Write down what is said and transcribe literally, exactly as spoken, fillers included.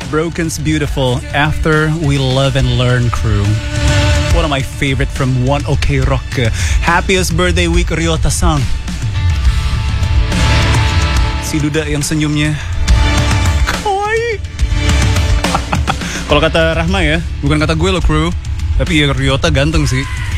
Broken's Beautiful, After We Love and Learn crew. One of my favorite from One OK Rock. Happiest birthday week, Ryota-san. Si Duda yang senyumnya kawaii. Kalau kata Rahma ya, bukan kata gue loh crew, tapi ya Ryota ganteng sih.